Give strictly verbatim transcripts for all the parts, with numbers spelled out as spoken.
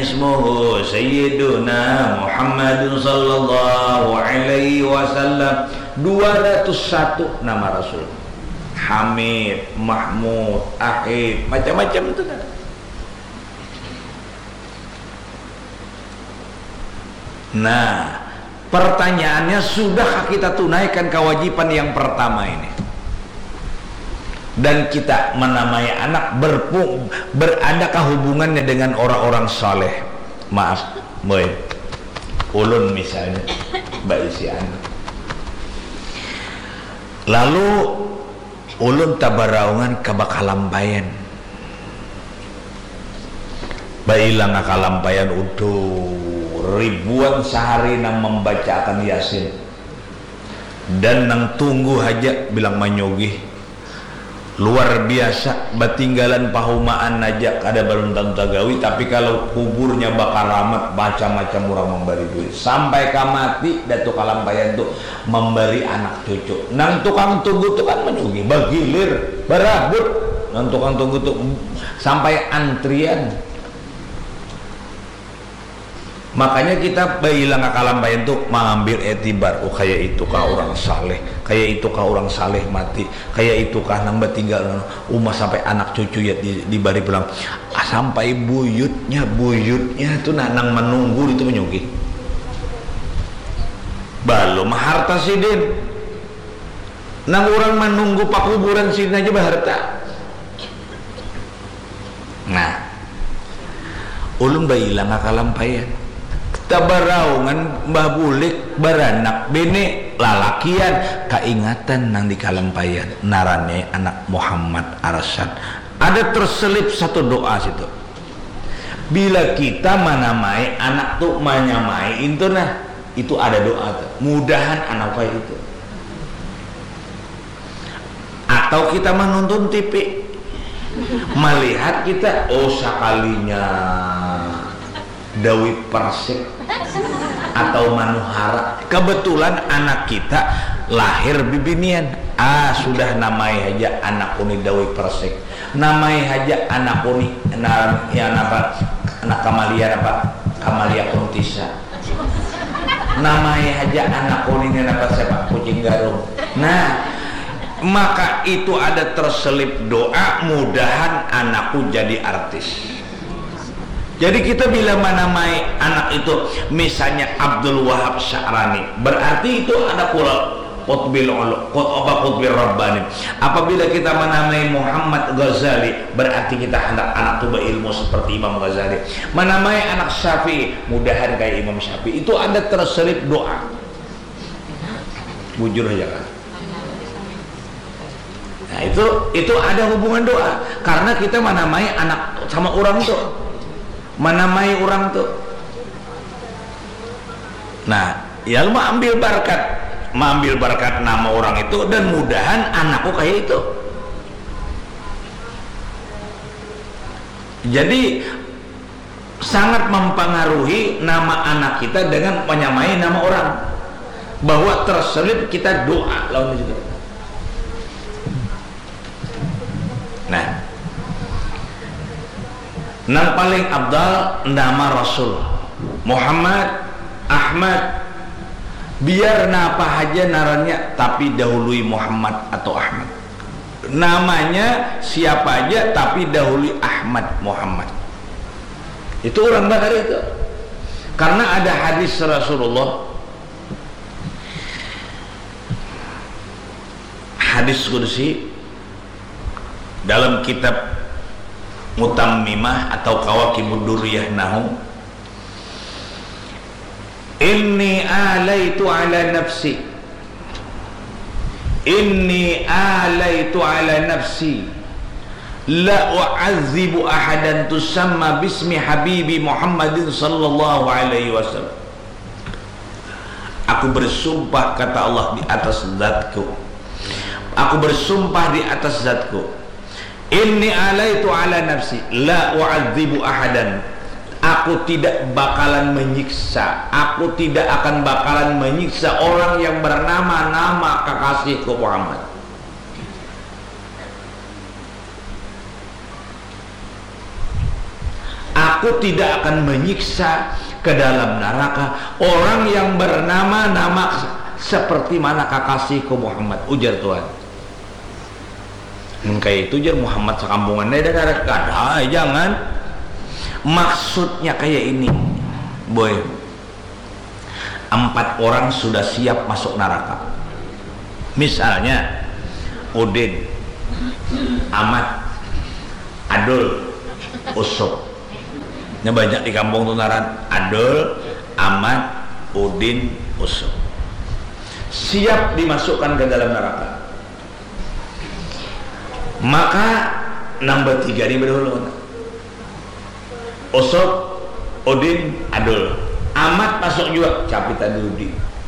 ismuhu Sayyiduna Muhammadun sallallahu alaihi wasallam. Dua ratus satu nama Rasul. Hamid, Mahmud, Ahid, macam-macam itu kan. Nah, pertanyaannya, sudahkah kita tunaikan kewajiban yang pertama ini? Dan kita menamai anak berpung, beradakah hubungannya dengan orang-orang saleh? Maaf, boy, ulun misalnya, mbak isi anak. Lalu ulun tabaraungan kabakalampayan, bailang akalampayan utuh ribuan sehari nang membacakan Yasin, dan nang tunggu aja bilang manyogi luar biasa, batinggalan pahumaan aja kada beruntang tagawi, tapi kalau kuburnya bakal ramat macam-macam orang memberi duit sampai kamati. Datuk kalampayan tuh memberi anak cucu. Nang tukang tunggu tuh kan menyugi bagilir barabut, nang tukang tunggu tuh sampai antrian. Makanya kita bilang kalampayan tuh mengambil etibar, oh kayak itu kah orang saleh, kayak itu kah orang saleh mati, kayak itu kah nang tinggal umah sampai anak cucu ya di, di bari bilang ah, sampai buyutnya buyutnya tuh nang menunggu itu menyugi. Belum harta sidin, nang orang menunggu pakuburan sidin aja berharta. Nah, ulun bilang kalampayan tabaraungan mbah bulik beranak bene lalakian, kaingatan nang di kalampayan narane anak Muhammad Arsyad. Ada terselip satu doa situ, bila kita menamai anak tuh menyamai itu, nah itu ada doa tuh, mudahan anak kayak itu. Atau kita menonton T V melihat kita, oh sekalinya Dawi Persik atau Manuhara, kebetulan anak kita lahir bibinian, ah sudah namai aja anak uni Dawi Persik, namai aja anak uni nah, ya apa anak Kamalia apa Kamalia Kuntisa, namai aja anak uni apa siapa kucing garung. Nah, maka itu ada terselip doa, mudahan anakku jadi artis. Jadi kita bila menamai anak itu misalnya Abdul Wahab Sya'rani, berarti itu ada pula Qutbil Ulu, Qutbil Rabbani. Apabila kita menamai Muhammad Ghazali, berarti kita anak-anak tuh berilmu seperti Imam Ghazali. Menamai anak Syafi'i, mudahan kayak Imam Syafi'i. Itu ada terselip doa. Bujur aja kan. Nah itu itu ada hubungan doa, karena kita menamai anak sama orang tuh, menamai orang tuh. Nah, ya lu mau ambil berkat, mengambil berkat nama orang itu, dan mudahan anakku kayak itu. Jadi sangat mempengaruhi nama anak kita dengan menyamai nama orang, bahwa terselip kita doa lawan juga. Nah, nang paling abdal nama Rasul Muhammad Ahmad, biar napa aja narannya, tapi dahului Muhammad atau Ahmad. Namanya siapa aja, tapi dahului Ahmad Muhammad. Itu orang bakar itu, karena ada hadis Rasulullah, hadis qudsi dalam kitab Mutammimah atau Kawakibud Durriyah nahu, inni alaitu ala nafsi, inni alaitu ala nafsi la u'adzibu ahadan tusamma bismi habibi Muhammadin sallallahu alaihi wasallam. Aku bersumpah, kata Allah, di atas zatku, aku bersumpah di atas zatku, inni alaitu ala nafsi la u'adzibu ahadan, aku tidak bakalan menyiksa, aku tidak akan bakalan menyiksa orang yang bernama nama kekasihku Muhammad. Aku aku tidak akan menyiksa ke dalam neraka orang yang bernama nama seperti mana kekasihku Muhammad, ujar Tuhan. Hmm, kayak itu jar Muhammad sekampungan deh ada ada jangan. Maksudnya kayak ini, boy. Empat orang sudah siap masuk neraka. Misalnya Udin, Ahmad, Adul, Usop. Ini banyak di kampung Tunaran. Adul, Ahmad, Udin, Usop. Siap dimasukkan ke dalam neraka. Maka nomor tiga ini berdahulu. Usop, Udin, Adul. Ahmad masuk juga, Capitan Dudi.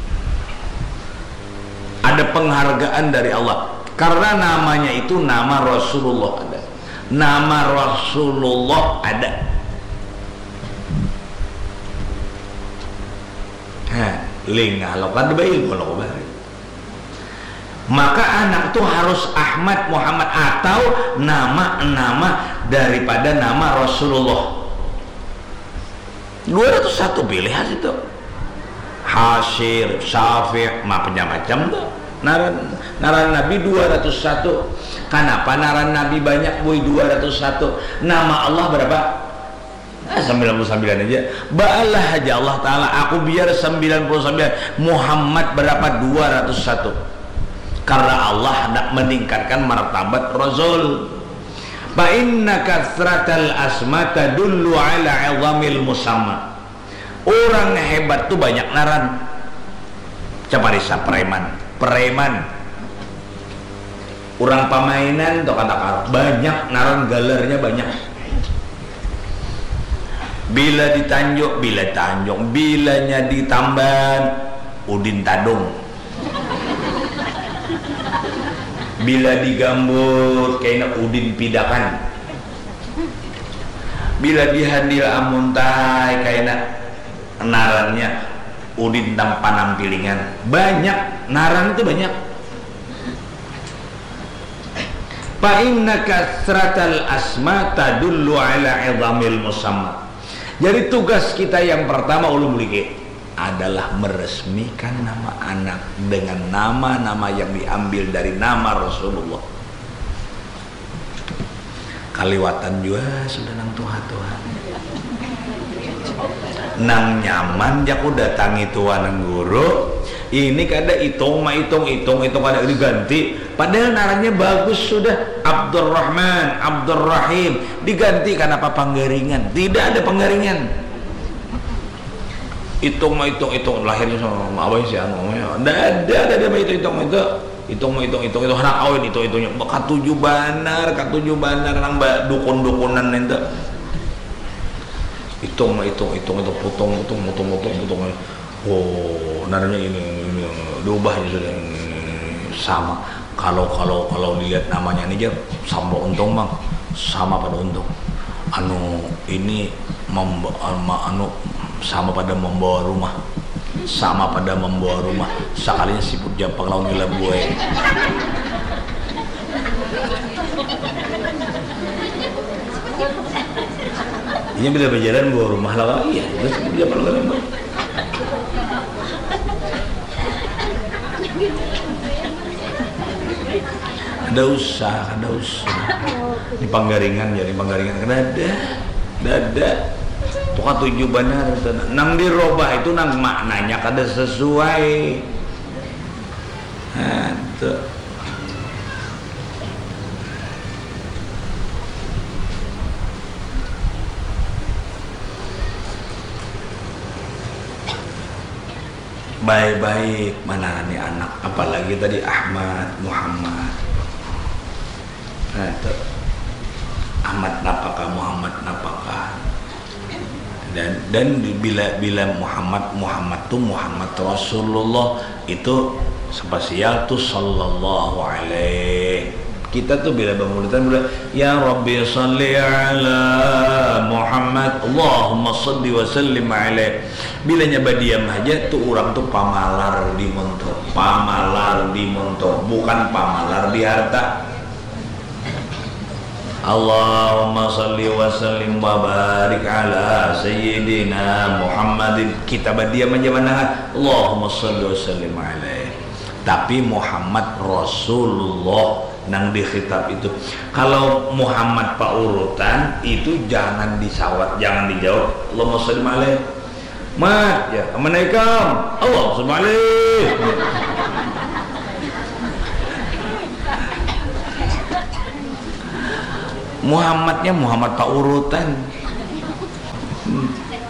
Ada penghargaan dari Allah karena namanya itu nama Rasulullah ada. Nama Rasulullah ada. Hah, lingah lo kan baik kalau bari. Maka anak itu harus Ahmad Muhammad atau nama-nama daripada nama Rasulullah. dua ratus satu pilihan itu. Hasyir, Syafi', macam-macam tuh. Naran, naran Nabi dua ratus satu. Kenapa naran Nabi banyak boy dua ratus satu? Nama Allah berapa? Ah, sembilan puluh sembilan aja. Ba'alah aja Allah Ta'ala aku biar sembilan puluh sembilan. Muhammad berapa? dua ratus satu. Karena Allah hendak meningkatkan martabat Rasul. Fa inna kathratal asma tadullu ala 'izamil musamma. Orang hebat tuh banyak naran. Caparisa preman, preman. Orang pamainan tuh kata banyak naran galernya banyak. Bila di Tanjung, bila Tanjung, bilanya di Tamban, Udin Tadung. Bila di Gambut, kayaknya Udin Pidakan. Bila di Handil Amuntai, kayaknya narannya Udin Tampanam Pilingan. Banyak, naran itu banyak. Fa inna kasratal asma tadullu ala 'izamil musamma. Jadi tugas kita yang pertama ulum liki adalah meresmikan nama anak dengan nama-nama yang diambil dari nama Rasulullah. Kaliwatan juga sudah nang Tuhan Tuhan. Nang nyaman jak udah datangi Tuhan nang guru. Ini kada hitung ma hitung hitung hitung kada diganti. Padahal naranya bagus sudah. Abdurrahman, Abdurrahim diganti karena apa penggaringan? Tidak ada penggaringan. Hitung ma hitung hitung lahirnya sama apa sih anu ya. Tidak ada ada ada itu hitung itu. Hitung ma hitung hitung itu anak awin itu itunya. Katujuh banar, katujuh banar nang dukun-dukunan itu. Hitung ma hitung hitung itu potong potong potong potong potong. Oh, naranya ini, ini diubahnya sudah sama. Kalau kalau kalau dilihat namanya ini aja sama untung bang, sama pada untung. Anu ini membawa anu sama pada membawa rumah, sama pada membawa rumah. Sekalinya siput jampang lawan gila buai. Ini bila berjalan bawa rumah lah, iya. Terus dia perlu lembut. Ada usah, ada usah. Di Panggaringan jadi Panggaringan kan ada, ada. Tukang tujuh benar. Nang dirobah itu nang maknanya kada sesuai. Nah, tuh. Baik-baik mana nih anak, apalagi tadi Ahmad, Muhammad. Nah, itu Ahmad napakah, Muhammad napakah. Dan dan bila bila Muhammad Muhammad tuh Muhammad Rasulullah itu spesial tuh sallallahu alaihi. Kita tuh bila bangunan bila ya Rabbi salli ala Muhammad Allahumma salli wa sallim alaihi. Bila nyaba diam aja tuh orang tuh pamalar di montor, pamalar di montor, bukan pamalar di harta. Allahumma salli wa sallim wa barik ala sayyidina Muhammadin. Kita badia menjawab Allahumma salli wa sallim alaihi. Tapi Muhammad Rasulullah nang dikhitab itu. Kalau Muhammad paurutan itu jangan disawat, jangan dijawab Allahumma salli alaihi. Mat ya, Assalamualaikum. Allahumma salli alaihi. Muhammadnya Muhammad Pak urutan. hmm.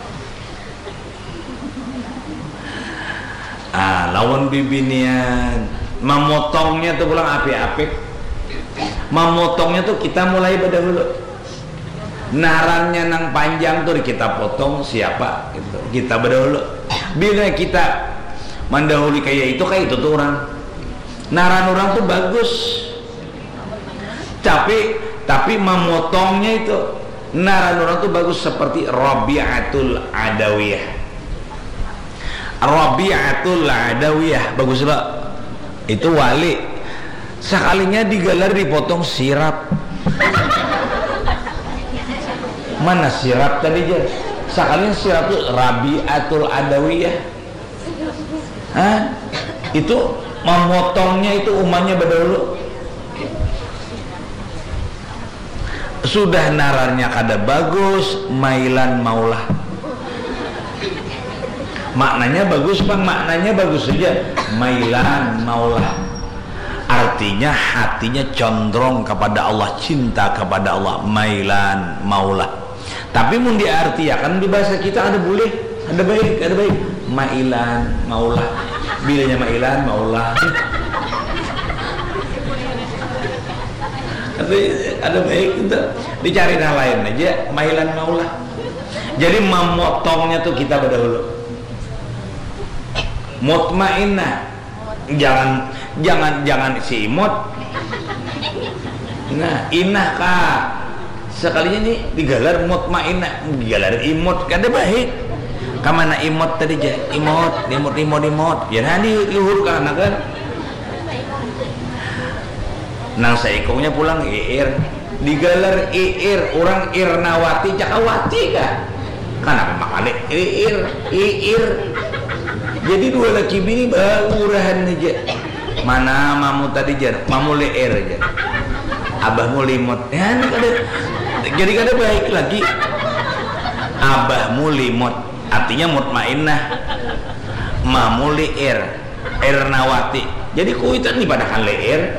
Ah, lawan bibinian memotongnya tuh pulang apik-apik. Memotongnya tuh kita mulai pada dulu. Narannya nang panjang tuh kita potong siapa gitu. Kita berdahulu. Bila kita mendahului kayak itu kayak itu tuh orang. Naran orang tuh bagus. Tapi tapi memotongnya itu naran orang tuh bagus seperti Rabi'atul Adawiyah. Rabi'atul Adawiyah bagus Pak. Itu wali sekalinya digelar dipotong sirap. Mana sirap tadi aja? Sekalinya sirap itu Rabi'atul Adawiyah. Hah? Itu memotongnya itu umatnya berdahulu. Sudah nararnya kada bagus, mailan maulah. Maknanya bagus Bang, maknanya bagus saja. Mailan maulah. Artinya hatinya condong kepada Allah, cinta kepada Allah. Mailan maulah. Tapi mun diartikan di bahasa kita ada boleh, ada baik, ada baik. Mailan maulah. Bilanya mailan maulah. Tapi ada baik itu dicari yang lain aja, mailan maulah. Jadi memotongnya tuh kita berdahulu. Mutmainnah, jangan jangan jangan si imut. Nah, inah kak. Sekalinya nih digalar mutmainnah, digalar imut, kan ada baik. Kamana imut tadi aja, imut, imut, imut, imut. Ya nanti luhur karena kan. Nang saikongnya pulang iir digalar iir orang Irnawati Cakawati kan kenapa makanya iir iir jadi dua laki bini baurahan aja. Mana mamu tadi jar mamu leir aja abahmu limot ya kada jadi kada baik lagi abahmu limot artinya mutmainnah mamu leir Irnawati. Jadi kuitan nih padahal leir.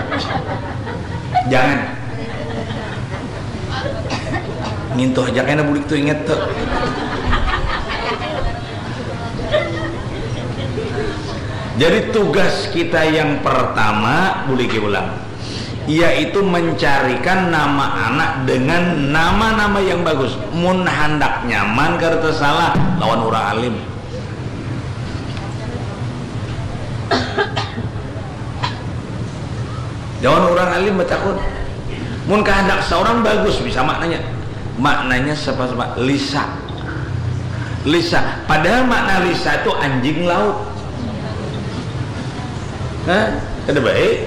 Jangan ngintuh aja kena bulik tuh inget tuh. Jadi tugas kita yang pertama bulik ulang, yaitu mencarikan nama anak dengan nama-nama yang bagus. Mun handak nyaman karena salah lawan orang alim. Jangan orang alim bertakut. Mun kehendak seorang bagus bisa maknanya. Maknanya apa-apa? Lisa. Lisa. Padahal makna Lisa itu anjing laut. Hah? Ada baik.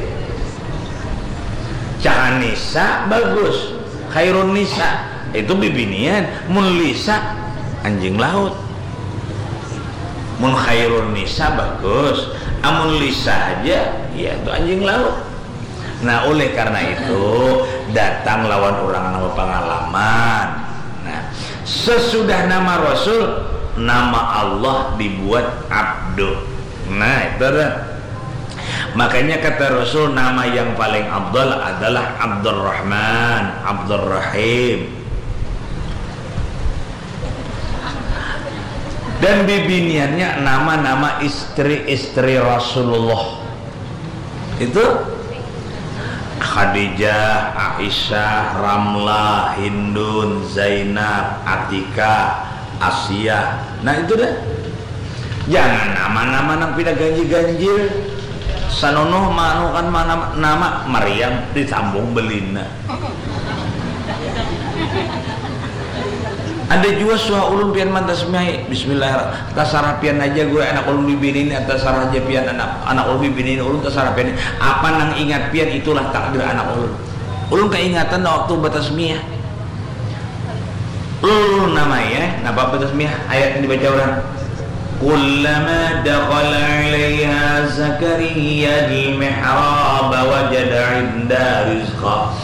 Cahanisa bagus. Khairun nisa itu bibinian. Mun Lisa anjing laut. Mun khairun nisa bagus. Amun Lisa aja ya itu anjing laut. Nah oleh karena itu datang lawan orang nama pengalaman. Nah sesudah nama Rasul nama Allah dibuat Abdu. Nah itu dah. Makanya kata Rasul nama yang paling afdal adalah Abdurrahman, Abdurrahim. Dan bibiniannya nama-nama istri-istri Rasulullah. Itu Khadijah, Aisyah, Ramlah, Hindun, Zainab, Atika, Asia. Nah itu dah. Jangan nama-nama nang pindah ganjil-ganjil. Sanono manu kan mana nama Maryam disambung Belina. Ada juga suah ulun pian mantas miai bismillahirrahmanirrahim tasarapian aja gue anak ulun bibinin atas saraja pian anak anak ulun bibinin ulun tasarapian apa nang ingat pian itulah takdir anak ulun. ulun keingatan waktu batasmiyah ulun nama ya napa batasmiyah ayat yang dibaca orang kullama dakhala 'alaiha zakariya al-mihrab wajada 'inda rizqa